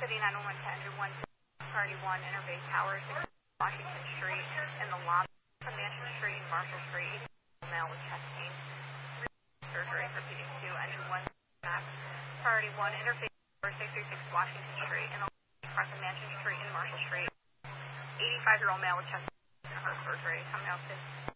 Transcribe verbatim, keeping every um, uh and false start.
City nine one one to engine one priority one, Interbay Tower, six Washington Street, in the lobby from Mansion Street and Marshall Street, eight male with chest pain. Surgery for P D two, engine one, priority one, Interbay Tower, six thirty-six Washington Street, in the lobby across from Mansion Street and Marshall Street. eighty-five-year-old male with chest pain and heart surgery coming out this.